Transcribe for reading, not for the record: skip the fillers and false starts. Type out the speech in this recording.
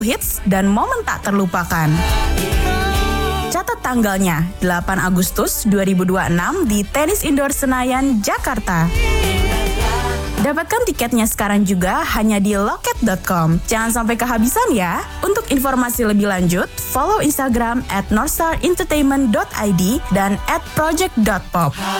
hits dan momen tak terlupakan. Catat tanggalnya, 8 Agustus 2026 di Tenis Indoor Senayan, Jakarta. Dapatkan tiketnya sekarang juga hanya di loket.com. Jangan sampai kehabisan ya. Untuk informasi lebih lanjut, follow Instagram @northstarentertainment.id dan @project.pop.